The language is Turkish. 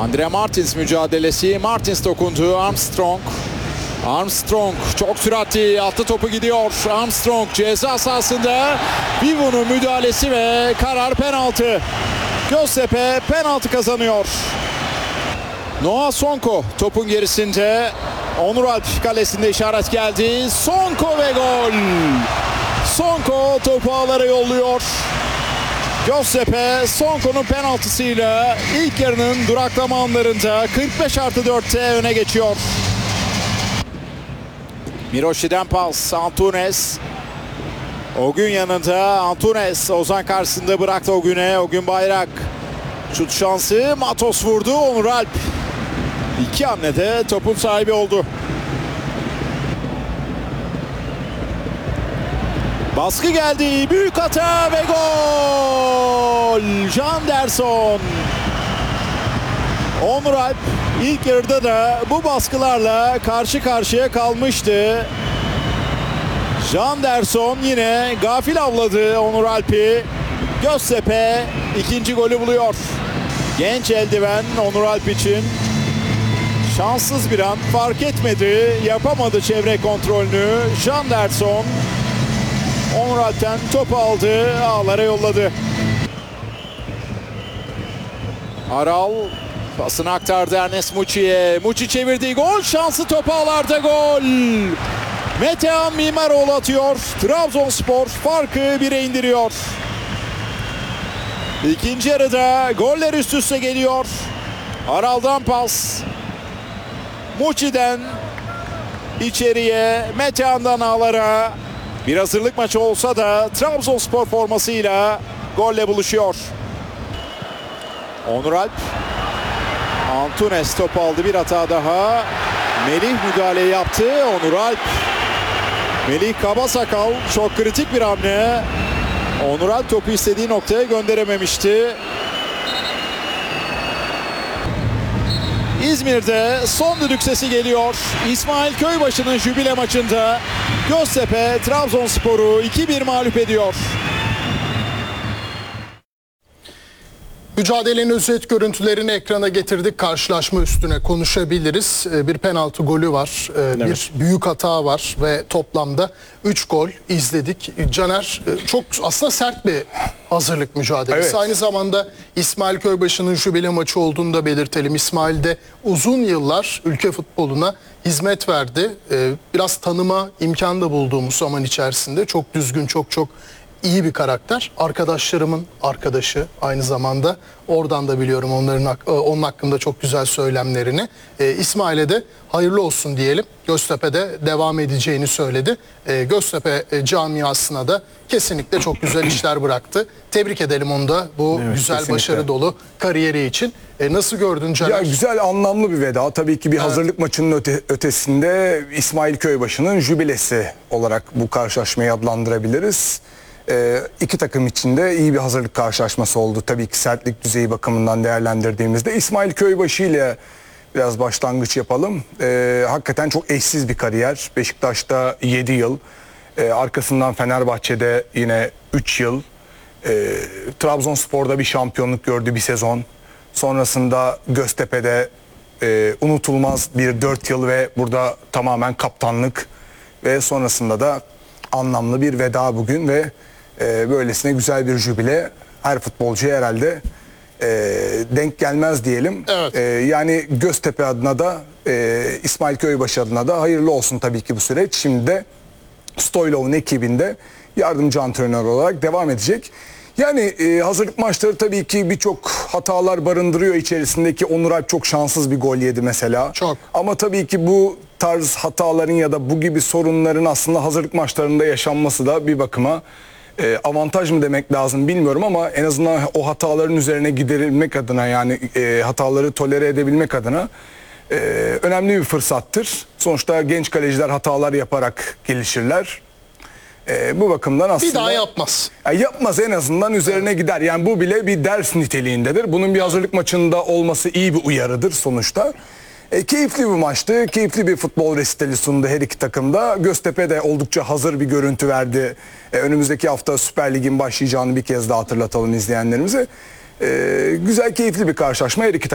Andre Martins mücadelesi. Martins dokundu. Armstrong. Armstrong çok süratli. Attı topu gidiyor. Armstrong ceza sahasında. Vivo'nun müdahalesi ve karar penaltı. Göztepe penaltı kazanıyor. Noah Sonko topun gerisinde. Onur Alp kalesinde işaret geldi. Sonko ve gol. Sonko topu ağlara yolluyor. Göztepe Sonko'nun penaltısıyla ilk yarının duraklama anlarında 45+4'te öne geçiyor. Miroşi'den pas. Antunes. Ogün yanında. Antunes Ozan karşısında bıraktı Ogün'e. Ogün Bayrak. Şut şansı. Matos vurdu. Onur Alp. İki hamlede topun sahibi oldu. Baskı geldi. Büyük hata ve gol. Janderson. Onur Alp ilk yarıda da bu baskılarla karşı karşıya kalmıştı. Janderson yine gafil avladı Onur Alp'i. Göztepe ikinci golü buluyor. Genç eldiven Onur Alp için. Şanssız bir an, fark etmedi, yapamadı çevre kontrolünü. Janderson Onur Alp'ten topu aldı, ağlara yolladı. Aral pasını aktardı Ernest Muçi'ye. Muçi çevirdi, gol şansı, topu ağlarda, gol. Metehan Mimaroğlu atıyor. Trabzonspor farkı 1'e indiriyor. İkinci yarıda goller üst üste geliyor. Aral'dan pas. Muçi'den içeriye, Metehan'dan ağlara. Bir hazırlık maçı olsa da Trabzonspor formasıyla golle buluşuyor. Onur Alp. Antunes topu aldı, bir hata daha. Melih müdahaleyi yaptı. Onur Alp. Melih Kabasakal çok kritik bir hamle. Onur Alp topu istediği noktaya gönderememişti. İzmir'de son düdük sesi geliyor. İsmail Köybaşı'nın jübile maçında Göztepe Trabzonspor'u 2-1 mağlup ediyor. Mücadelenin özet görüntülerini ekrana getirdik. Karşılaşma üstüne konuşabiliriz. Bir penaltı golü var. Bir büyük hata var ve toplamda 3 gol izledik. Caner, çok aslında sert bir hazırlık mücadelesi. Evet. Aynı zamanda İsmail Köybaşı'nın jübile maçı olduğunu da belirtelim. İsmail de uzun yıllar ülke futboluna hizmet verdi. Biraz tanıma imkanı da bulduğumuz zaman içerisinde çok düzgün, çok iyi bir karakter. Arkadaşlarımın arkadaşı aynı zamanda. Oradan da biliyorum onun hakkında çok güzel söylemlerini. İsmail'e de hayırlı olsun diyelim. Göztepe'de devam edeceğini söyledi. Göztepe camiasına da kesinlikle çok güzel işler bıraktı. Tebrik edelim onu da bu güzel, kesinlikle başarı dolu kariyeri için. Nasıl gördün Caner? Ya güzel, anlamlı bir veda. Tabii ki bir hazırlık maçının ötesinde İsmail Köybaşı'nın jübilesi olarak bu karşılaşmayı adlandırabiliriz. İki takım için de iyi bir hazırlık karşılaşması oldu. Tabii ki sertlik düzeyi bakımından değerlendirdiğimizde. İsmail Köybaşı ile biraz başlangıç yapalım. Hakikaten çok eşsiz bir kariyer. Beşiktaş'ta 7 yıl. Arkasından Fenerbahçe'de yine 3 yıl. Trabzonspor'da bir şampiyonluk gördü bir sezon. Sonrasında Göztepe'de unutulmaz bir 4 yıl ve burada tamamen kaptanlık. Ve sonrasında da anlamlı bir veda bugün ve böylesine güzel bir jübile her futbolcuya herhalde denk gelmez diyelim. Evet. Yani Göztepe adına da İsmail Köybaşı adına da hayırlı olsun tabii ki bu süreç. Şimdi de Stoylov'un ekibinde yardımcı antrenör olarak devam edecek. Yani hazırlık maçları tabii ki birçok hatalar barındırıyor içerisindeki. Onur Alp çok şanssız bir gol yedi mesela. Çok. Ama tabii ki bu tarz hataların ya da bu gibi sorunların aslında hazırlık maçlarında yaşanması da bir bakıma avantaj mı demek lazım bilmiyorum ama en azından o hataların üzerine giderilmek adına, yani hataları tolere edebilmek adına önemli bir fırsattır. Sonuçta genç kaleciler hatalar yaparak gelişirler. Bu bakımdan aslında... Bir daha yapmaz. Yapmaz, en azından üzerine gider. Yani bu bile bir ders niteliğindedir. Bunun bir hazırlık maçında olması iyi bir uyarıdır sonuçta. Keyifli bir maçtı. Keyifli bir futbol resitali sundu her iki takımda. Göztepe de oldukça hazır bir görüntü verdi. Önümüzdeki hafta Süper Lig'in başlayacağını bir kez daha hatırlatalım izleyenlerimize. Güzel, keyifli bir karşılaşma her iki takım.